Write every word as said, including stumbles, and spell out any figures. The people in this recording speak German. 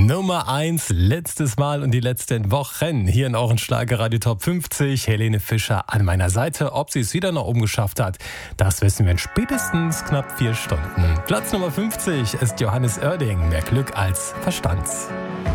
Nummer eins, letztes Mal und die letzten Wochen hier in euren Schlagerradio Top fünfzig. Helene Fischer an meiner Seite. Ob sie es wieder nach oben geschafft hat, das wissen wir in spätestens knapp vier Stunden. Platz Nummer fünfzig ist Johannes Oerding. Mehr Glück als Verstand.